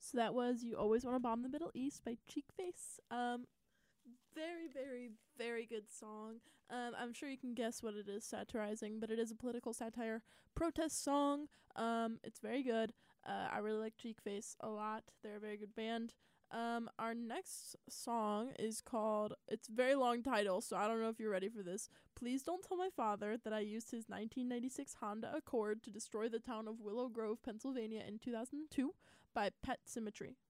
So that was "You Always Want to Bomb the Middle East" by Cheekface. Very, very, very good song. I'm sure you can guess what it is satirizing, but it is a political satire protest song. It's very good. I really like Cheekface a lot. They're a very good band. Our next song is called, it's a very long title, so I don't know if you're ready for this. "Please Don't Tell My Father That I Used His 1996 Honda Accord to Destroy the Town of Willow Grove, Pennsylvania in 2002 by Pet Symmetry."